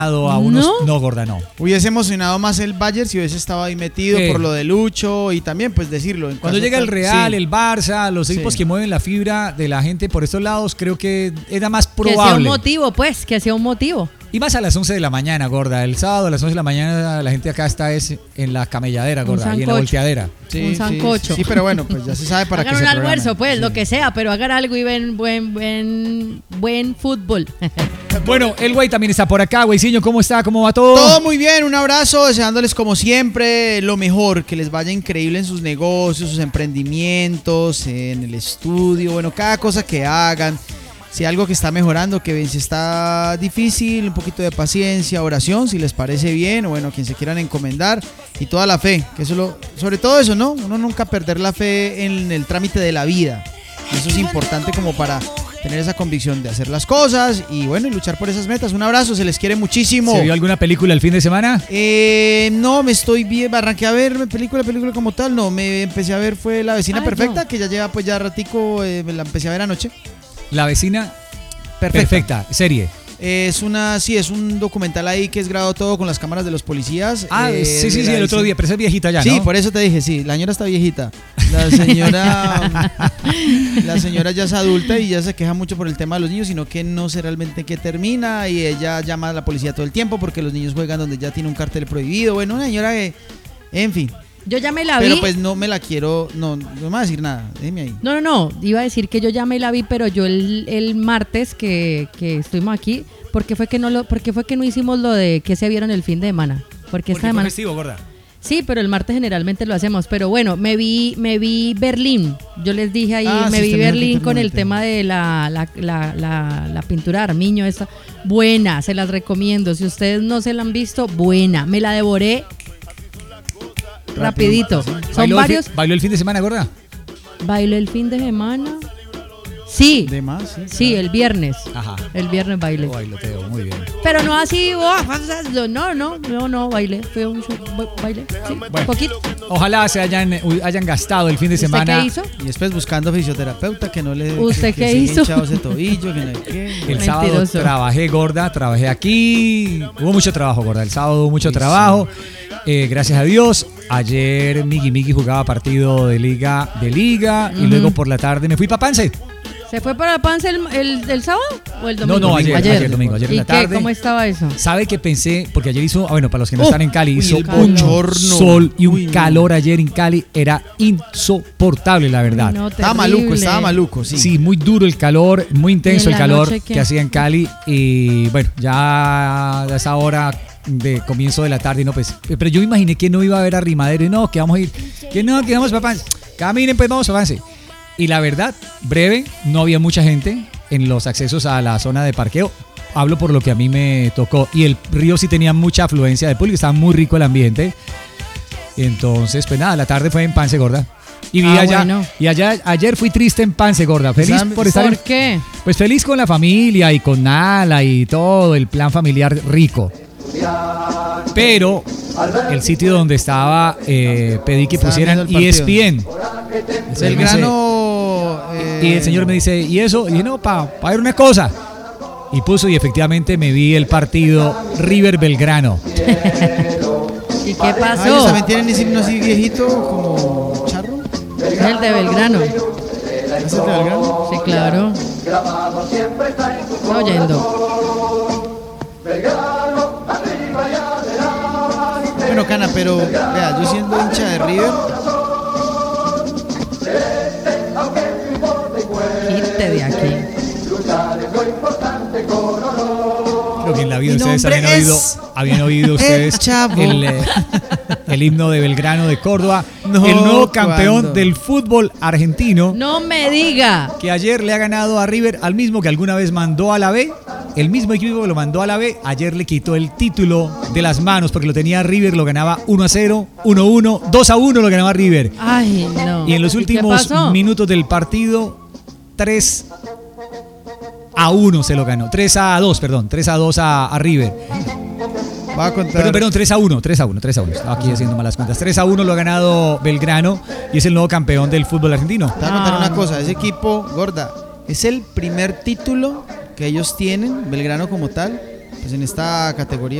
a unos... No, gorda, no. Hubiese emocionado más el Bayern si hubiese estado ahí metido por lo de Lucho y también pues decirlo. Cuando llega el Real, el Barça, los equipos que mueven la fibra de la gente por estos lados, creo que era más probable. Que sea un motivo, pues, que sea un motivo. Y más a las 11 de la mañana, gorda. El sábado a las 11 de la mañana la gente acá está en la camelladera, gorda, y en la volteadera. Sí, un sancocho. Sí, pero bueno, pues ya se sabe para qué se hagan un almuerzo, programan. pues, lo que sea, pero hagan algo y ven buen fútbol. Bueno, el güey también está por acá. Güeyciño, ¿cómo está? ¿Cómo va todo? Todo muy bien, un abrazo, deseándoles como siempre lo mejor, que les vaya increíble en sus negocios, sus emprendimientos, en el estudio, bueno, cada cosa que hagan. Si algo que está mejorando, que si está difícil, un poquito de paciencia, oración, si les parece bien, o bueno, quien se quieran encomendar, y toda la fe, que eso sobre todo eso, ¿no? Uno nunca perder la fe en el trámite de la vida. Eso es importante como para tener esa convicción de hacer las cosas y bueno, y luchar por esas metas. Un abrazo, se les quiere muchísimo. ¿Se vio alguna película el fin de semana? No, me estoy bien, arranqué a ver película como tal, no, me empecé a ver fue La Vecina Perfecta, que ya lleva pues ya ratico, me la empecé a ver anoche. La Vecina Perfecta, serie. Es un documental ahí que es grabado todo con las cámaras de los policías. Sí, el otro día, pero esa es viejita ya, ¿no? Sí, por eso te dije, sí, la señora está viejita. La señora ya es adulta y ya se queja mucho por el tema de los niños, sino que no sé realmente qué termina y ella llama a la policía todo el tiempo porque los niños juegan donde ya tiene un cartel prohibido. Bueno, una señora que, en fin. Yo ya me la vi. Pero pues no me la quiero, no me va a decir nada, déjeme ahí. No, iba a decir que yo ya me la vi, pero yo el martes que estuvimos aquí, ¿por qué fue que no hicimos lo de que se vieron el fin de semana? Porque esta semana... fue festivo, gorda. Sí, pero el martes generalmente lo hacemos, pero bueno, me vi Berlín, yo les dije ahí, me vi Berlín con el tema de la pintura de Armiño, esta, buena, se las recomiendo, si ustedes no se la han visto, buena, me la devoré rapidito. Son varios. ¿Bailó el fin de semana, gorda? ¿Bailó el fin de semana? Sí. De más, sí. Sí, el viernes. Ajá. El viernes bailé. Bailoteo, muy bien. Pero no así, no, bailé. Fue un show, bailé. Sí, bueno, un poquito. Ojalá se hayan gastado el fin de semana. ¿Usted qué hizo? Y después buscando fisioterapeuta que no le... ¿Usted qué hizo? Ese tobillo, que no hay qué. El sábado trabajé, gorda, trabajé aquí. Hubo mucho trabajo, gorda. El sábado hubo mucho trabajo. Gracias a Dios. Ayer Migi jugaba partido de liga y luego por la tarde me fui para Pance. ¿Se fue para Pance el sábado o el domingo? No, ayer domingo, ayer en la tarde. ¿Cómo estaba eso? ¿Sabe qué pensé? Porque ayer hizo, para los que no están en Cali, hizo un sol y un calor ayer en Cali, era insoportable, la verdad. No, estaba maluco, sí. Sí, muy duro el calor, muy intenso el calor que hacía en Cali y bueno, ya a esa hora de comienzo de la tarde, no, pues, pero yo imaginé que no iba a haber arrimadero y no, que vamos a ir, que vamos para Pance, caminen pues vamos a Pance. Y la verdad, breve, no había mucha gente en los accesos a la zona de parqueo. Hablo por lo que a mí me tocó. Y el río sí tenía mucha afluencia de público, estaba muy rico el ambiente. Entonces, pues nada, la tarde fue en Pance, gorda. Y vi allá, bueno. Y ayer fui triste en Pance, gorda. Feliz por estar. ¿Por qué? Pues feliz con la familia y con Nala y todo, el plan familiar rico. Pero el sitio donde estaba pedí que pusieran ESPN. Belgrano. Y el señor me dice, ¿y eso? Y dije, no, para ver una cosa. Y puso, y efectivamente me vi el partido River Belgrano. ¿Y qué pasó? ¿Ellos también tienen ese himno así viejito como charro? Es el de Belgrano. ¿Es el de Belgrano? Sí, claro. Está oyendo. Bueno, Cana, pero vea, yo siendo hincha de River. Quite de aquí. Creo que en la vida ustedes habían oído ustedes el himno de Belgrano de Córdoba, el nuevo campeón del fútbol argentino. No me diga. Que ayer le ha ganado a River, al mismo que alguna vez mandó a la B. El mismo equipo que lo mandó a la B, ayer le quitó el título de las manos porque lo tenía River, lo ganaba 1-0, 1-1, 2-1 lo ganaba River. Ay, no. Y en los últimos minutos del partido, 3-1 se lo ganó. 3-2 a River. Va a contar. Perdón, 3-1. Estaba aquí haciendo malas cuentas. 3-1 lo ha ganado Belgrano y es el nuevo campeón del fútbol argentino. Te voy a contar una cosa, ese equipo, gorda, es el primer título que ellos tienen, Belgrano como tal, pues en esta categoría